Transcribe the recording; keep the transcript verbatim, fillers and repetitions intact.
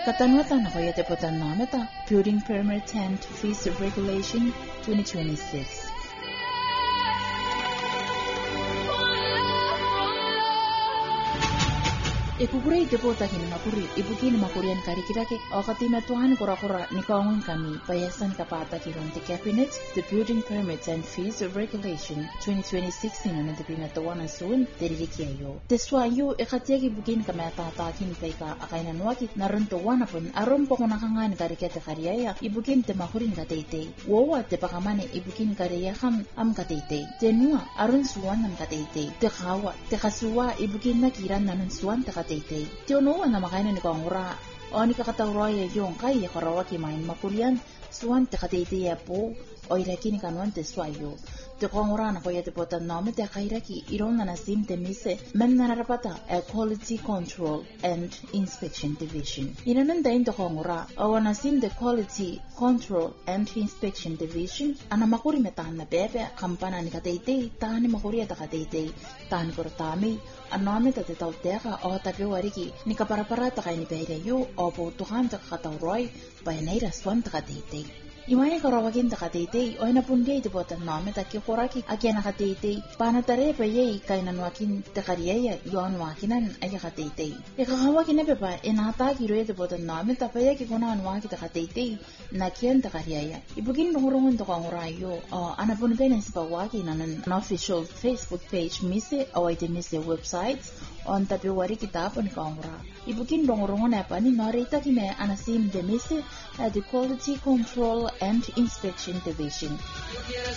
Katanwatan ako yate po tanamata, Building Permit and Fees Regulation twenty twenty-six. Ipuguri depota kini makuri, ibukini makurian karikirake, o katima tuhan kura-kura ni kaungan kami, payasan kapata kirong the Cabinet, the Building Permits and Fees Regulation twenty twenty-six ino na taping natuwa na suun, teririkiayo. Teswa yu, ikatiyak ibukin kami atatakin kay ka akainan wakit, naruntuwa na pun, arum po kunakangan karikete kariyaya, ibukin te makurin katete. Wawa te pakamane ibukin kariyakam am katete. Tenua, arun suwan am katete. Te kawa, te kasuwa, ibukin nakiran nanun suwan te katete. Tiono na makaina ni kongura o ni kakatauroya yung kaya karawaki main makurian suwan te katete ya po o iraki ni kanuan te swayo. Te kongura na koya te pota nome te kairaki iron na nasim te mise men na narapata a Quality Control and Inspection Division. Inanan dahin te kongura o nasim te Quality Control and Inspection Division ana makuri metahan na bebe kampana ni katete tahan ni makuri ata katete tahan kortami anome ta te tauteka o tape wariki ni kaparaparata kay ni behire yu o po tuhan ta kakatauroy bayanay raswan ta katete. Imaya karawagin ta katete o inapundiay te potan nome ta kikuraki akya na katete panatare pa yay kay nanwakin ta kariyaya yuan wakinan ay katete. Ikakawagin na pepa inataki roya te potan nome ta paya kikunan waki ta katete na kiyan ta kariyaya. Ibugin nungurungan to kangurayo o anapundiay na sipa waki na nan official Facebook page mise o ay te mise websites on tapi wari kita pun kangura. Ibukin dongorong na pa ni narita kime anasim demise at the Quality Control and Inspection Division.